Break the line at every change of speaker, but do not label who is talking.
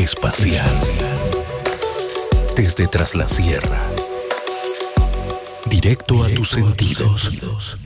espacial. Desde Tras la Sierra. Directo a tus sentidos.